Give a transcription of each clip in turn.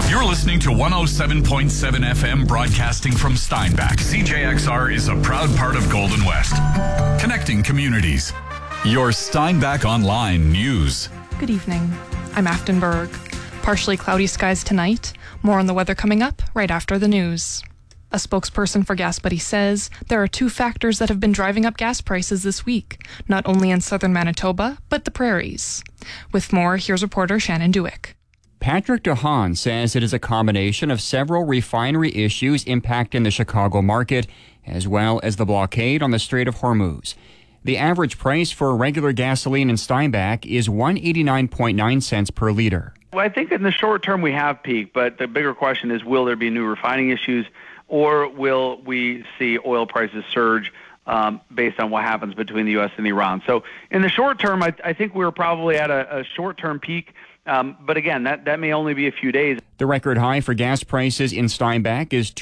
You're listening to 107.7 FM broadcasting from Steinbach. CJXR is a proud part of Golden West. Connecting communities. Your Steinbach Online News. Good evening. I'm Afton Berg. Partially cloudy skies tonight. More on the weather coming up right after the news. A spokesperson for Gas Buddy says there are two factors that have been driving up gas prices this week, not only in southern Manitoba, but the prairies. With more, here's reporter Shannon Dewick. Patrick DeHaan says it is a combination of several refinery issues impacting the Chicago market, as well as the blockade on the Strait of Hormuz. The average price for regular gasoline in Steinbach is 189.9 cents per liter. Well, I think in the short term we have peaked, but the bigger question is, will there be new refining issues, or will we see oil prices surge based on what happens between the U.S. and Iran? So in the short term, I think we're probably at a short-term peak, but again, that may only be a few days. The record high for gas prices in Steinbach is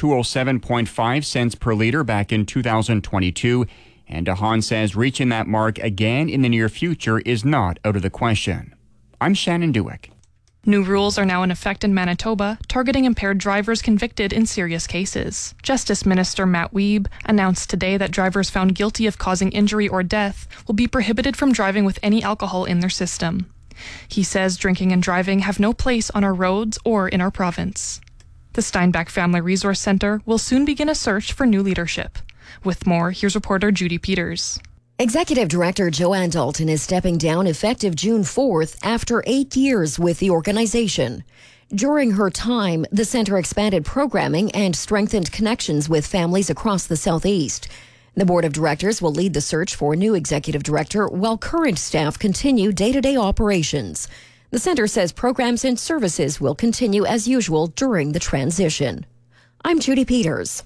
207.5 cents per liter back in 2022, and DeHaan says reaching that mark again in the near future is not out of the question. I'm Shannon Dewick. New rules are now in effect in Manitoba, targeting impaired drivers convicted in serious cases. Justice Minister Matt Wiebe announced today that drivers found guilty of causing injury or death will be prohibited from driving with any alcohol in their system. He says drinking and driving have no place on our roads or in our province. The Steinbach Family Resource Centre will soon begin a search for new leadership. With more, here's reporter Judy Peters. Executive Director Joanne Dalton is stepping down effective June 4th after 8 years with the organization. During her time, the centre expanded programming and strengthened connections with families across the Southeast. The board of directors will lead the search for a new executive director while current staff continue day-to-day operations. The centre says programs and services will continue as usual during the transition. I'm Judy Peters.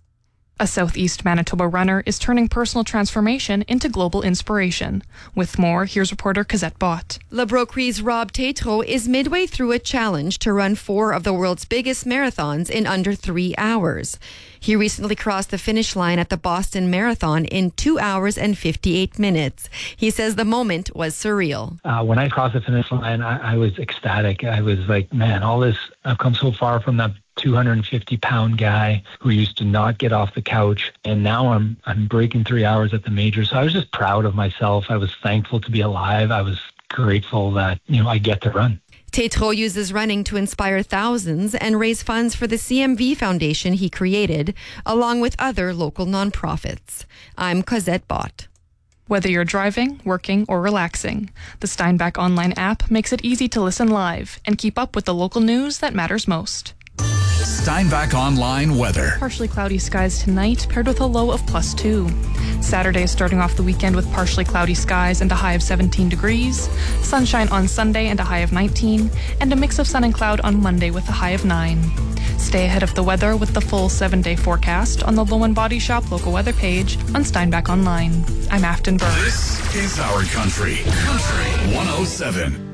A Southeast Manitoba runner is turning personal transformation into global inspiration. With more, here's reporter Cosette Bott. Le Broqueries' Rob Tétrault is midway through a challenge to run 4 of the world's biggest marathons in under 3 hours. He recently crossed the finish line at the Boston Marathon in 2 hours and 58 minutes. He says the moment was surreal. When I crossed the finish line, I was ecstatic. I was like, man, all this, I've come so far from that 250-pound guy who used to not get off the couch, and now I'm breaking 3 hours at the major. So I was just proud of myself. I was thankful to be alive. I was grateful that, I get to run. Tétrault uses running to inspire thousands and raise funds for the CMV Foundation he created, along with other local nonprofits. I'm Cosette Bott. Whether you're driving, working, or relaxing, the Steinbach Online app makes it easy to listen live and keep up with the local news that matters most. Steinbach Online weather. Partially cloudy skies tonight, paired with a low of +2. Saturday is starting off the weekend with partially cloudy skies and a high of 17 degrees. Sunshine on Sunday and a high of 19. And a mix of sun and cloud on Monday with a high of 9. Stay ahead of the weather with the full 7-day forecast on the Low & Body Shop local weather page on Steinbach Online. I'm Afton Berg. This is our country. Country 107.